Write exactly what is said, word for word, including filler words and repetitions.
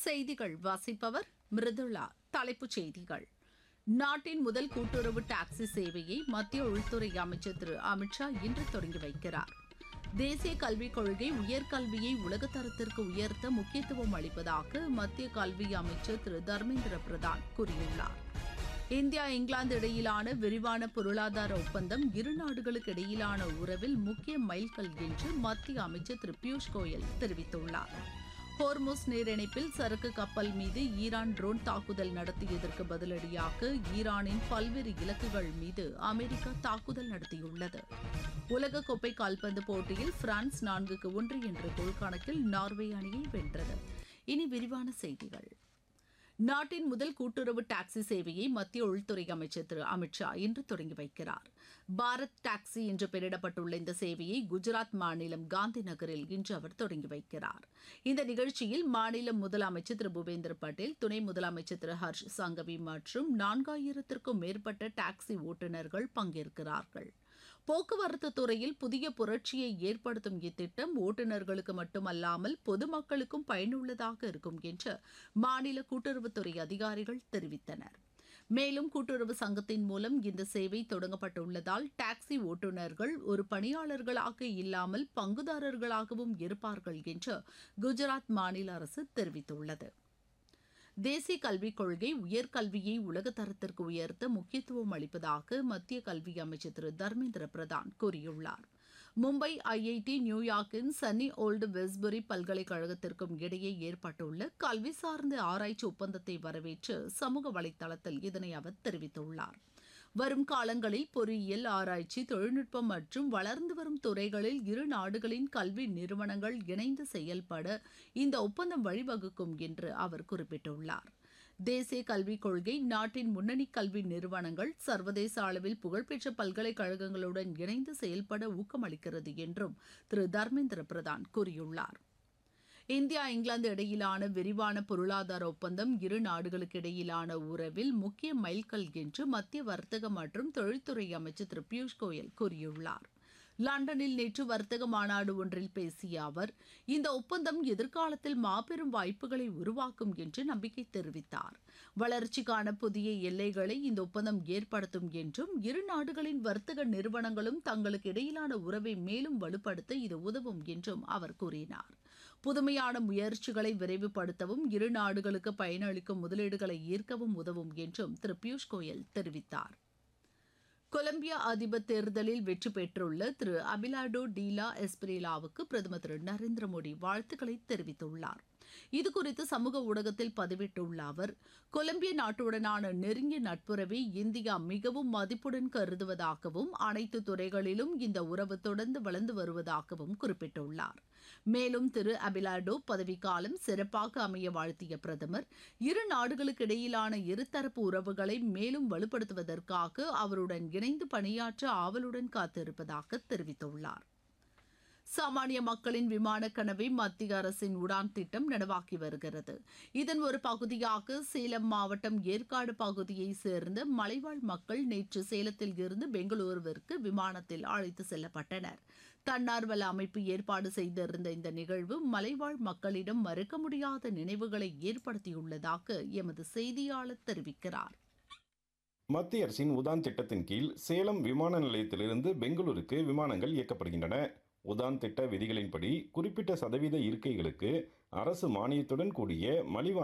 செய்திகள் வாசிப்பவர் மிருதுளா. தலைப்புச் செய்திகள்: நாட்டின் முதல் கூட்டுறவு டாக்ஸி சேவையை மத்திய உள்துறை அமைச்சர் திரு அமித்ஷா இன்று தொடங்கி வைக்கிறார். தேசிய கல்விக் கொள்கை உயர்கல்வியை உலகத்தரத்திற்கு உயர்த்த முக்கியத்துவம் அளிப்பதாக மத்திய கல்வி அமைச்சர் திரு தர்மேந்திர பிரதான் கூறியுள்ளார். இந்தியா இங்கிலாந்து இடையிலான விரிவான பொருளாதார ஒப்பந்தம் இரு நாடுகளுக்கு இடையிலான உறவில் முக்கிய மைல்கல் என்று மத்திய அமைச்சர் திரு பியூஷ் கோயல் தெரிவித்துள்ளார். ஹோர்முஸ் நீரிணைப்பில் சரக்கு கப்பல் மீது ஈரான் ட்ரோன் தாக்குதல் நடத்தியதற்கு பதிலடியாக ஈரானின் பல்வேறு இலக்குகள் மீது அமெரிக்கா தாக்குதல் நடத்தியுள்ளது. உலகக்கோப்பை கால்பந்து போட்டியில் பிரான்ஸ் நான்குக்கு ஒன்று என்ற கோல் கணக்கில் நார்வே அணியை வென்றது. இனி விரிவான செய்திகள். நாட்டின் முதல் கூட்டுறவு டாக்ஸி சேவையை மத்திய உள்துறை அமைச்சர் திரு அமித்ஷா இன்று தொடங்கி வைக்கிறார். பாரத் டாக்ஸி என்று பெயரிடப்பட்டுள்ள இந்த சேவையை குஜராத் மாநிலம் காந்தி நகரில் இன்று அவர் தொடங்கி வைக்கிறார். இந்த நிகழ்ச்சியில் மாநில முதலமைச்சர் திரு பூபேந்திர பட்டேல், துணை முதலமைச்சர் திரு ஹர்ஷ் சங்கவி மற்றும் நான்காயிரத்திற்கும் மேற்பட்ட டாக்ஸி ஓட்டுநர்கள் பங்கேற்கிறார்கள். போக்குவரத்து துறையில் புதிய புரட்சியை ஏற்படுத்தும் இத்திட்டம் ஓட்டுநர்களுக்கு மட்டுமல்லாமல் பொதுமக்களுக்கும் பயனுள்ளதாக இருக்கும் என்று மாநில கூட்டுறவுத்துறை அதிகாரிகள் தெரிவித்தனர். மேலும் கூட்டுறவு சங்கத்தின் மூலம் இந்த சேவை தொடங்கப்பட்டுள்ளதால் டாக்ஸி ஓட்டுநர்கள் ஒரு பணியாளர்களாக இல்லாமல் பங்குதாரர்களாகவும் இருப்பார்கள் என்று குஜராத் மாநில அரசு தெரிவித்துள்ளது. தேசிய கல்விக் கொள்கை உயர்கல்வியை உலகத்தரத்திற்கு உயர்த்த முக்கியத்துவம் அளிப்பதாக மத்திய கல்வி அமைச்சர் திரு தர்மேந்திர பிரதான் கூறியுள்ளார். மும்பை ஐஐடி, நியூயார்க்கின் சன்னி ஓல்டு வெஸ்புரி பல்கலைக்கழகத்திற்கும் இடையே ஏற்பட்டுள்ள கல்வி சார்ந்த ஆராய்ச்சி ஒப்பந்தத்தை வரவேற்று சமூக வலைதளத்தில் இதனை அவர் தெரிவித்துள்ளார். வரும் காலங்களில் பொறியியல், ஆராய்ச்சி, தொழில்நுட்பம் மற்றும் வளர்ந்து வரும் துறைகளில் இரு நாடுகளின் கல்வி நிறுவனங்கள் இணைந்து செயல்பட இந்த ஒப்பந்தம் வழிவகுக்கும் என்று அவர் குறிப்பிட்டுள்ளார். தேசிய கல்விக் கொள்கை நாட்டின் முன்னணி கல்வி நிறுவனங்கள் சர்வதேச அளவில் புகழ்பெற்ற பல்கலைக்கழகங்களுடன் இணைந்து செயல்பட ஊக்கமளிக்கிறது என்றும் திரு தர்மேந்திர பிரதான் கூறியுள்ளார். இந்தியா இங்கிலாந்து இடையிலான விரிவான பொருளாதார ஒப்பந்தம் இரு நாடுகளுக்கு இடையிலான உறவில் முக்கிய மைல்கல் என்று மத்திய வர்த்தக மற்றும் தொழில்துறை அமைச்சர் திரு பியூஷ் கோயல் கூறியுள்ளார். லண்டனில் நேற்று வர்த்தக மாநாடு ஒன்றில் பேசிய அவர், இந்த ஒப்பந்தம் எதிர்காலத்தில் மாபெரும் வாய்ப்புகளை உருவாக்கும் என்று நம்பிக்கை தெரிவித்தார். வளர்ச்சிக்கான புதிய எல்லைகளை இந்த ஒப்பந்தம் ஏற்படுத்தும் என்றும், இரு நாடுகளின் வர்த்தக நிறுவனங்களும் தங்களுக்கு இடையிலான உறவை மேலும் வலுப்படுத்த இது உதவும் என்றும் அவர் கூறினார். புதுமையான முயற்சிகளை விரைவுபடுத்தவும் இரு நாடுகளுக்கு பயனளிக்கும் முதலீடுகளை ஈர்க்கவும் உதவும் என்றும் திரு பியூஷ் கோயல் தெரிவித்தார். கொலம்பியா அதிபர் தேர்தலில் வெற்றி பெற்றுள்ள திரு அபிலாடோ டீலா எஸ்பிரேலாவுக்கு பிரதமர் திரு நரேந்திர மோடி வாழ்த்துக்களை தெரிவித்துள்ளார். இதுகுறித்து சமூக ஊடகத்தில் பதிவிட்டுள்ள அவர், கொலம்பிய நாட்டுடனான நெருங்கிய நட்புறவை இந்தியா மிகவும் மதிப்புடன் கருதுவதாகவும் அனைத்து துறைகளிலும் இந்த உறவு தொடர்ந்து வளர்ந்து வருவதாகவும் குறிப்பிட்டுள்ளார். மேலும் திரு அபிலாடோ பதவிக்காலம் சிறப்பாக அமைய வாழ்த்திய பிரதமர், இரு நாடுகளுக்கு இடையிலான இருதரப்பு உறவுகளை மேலும் வலுப்படுத்துவதற்காக அவருடன் இணைந்து பணியாற்ற ஆவலுடன் காத்திருப்பதாக தெரிவித்துள்ளார். சாமானிய மக்களின் விமான கனவை மத்திய அரசின் உடான் திட்டம் நனவாக்கி வருகிறது. இதன் ஒரு பகுதியாக சேலம் மாவட்டம் ஏற்காடு பகுதியைச் சேர்ந்த மலைவாழ் மக்கள் நேற்று சேலத்தில் இருந்து பெங்களூருவிற்கு விமானத்தில் அழைத்து செல்லப்பட்டனர். தன்னார்வல அமைப்பு ஏற்பாடு செய்திருந்த இந்த நிகழ்வு மலைவாழ் மக்களிடம் மறக்க முடியாத நினைவுகளை ஏற்படுத்தியுள்ளதாக எமது செய்தியாளர் தெரிவிக்கிறார். மத்திய அரசின் உதான் திட்டத்தின் கீழ் சேலம் விமான நிலையத்திலிருந்து பெங்களூருக்கு விமானங்கள் இயக்கப்படுகின்றன. உதான் திட்ட விதிகளின்படி குறிப்பிட்ட சதவீத இருக்கைகளுக்கு அரசு மானியத்துடன் கூடிய மலிவான